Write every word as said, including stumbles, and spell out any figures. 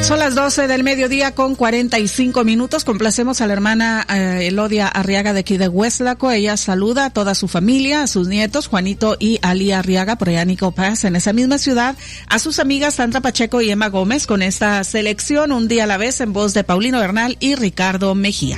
Son las doce del mediodía con cuarenta y cinco minutos. Complacemos a la hermana eh, Elodia Arriaga de aquí de Hueslaco. Ella saluda a toda su familia, a sus nietos, Juanito y Ali Arriaga, por allá Nico Paz, en esa misma ciudad, a sus amigas Sandra Pacheco y Emma Gómez, con esta selección Un día a la vez, en voz de Paulino Bernal y Ricardo Mejía.